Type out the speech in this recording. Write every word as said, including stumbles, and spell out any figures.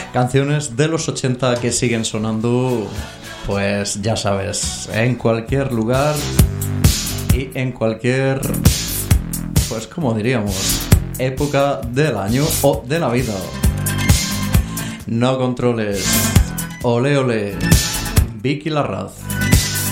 Canciones de los ochenta que siguen sonando, pues ya sabes, en cualquier lugar y en cualquier, pues como diríamos, época del año o de la vida. No controles. Ole ole. Vicky Larraz.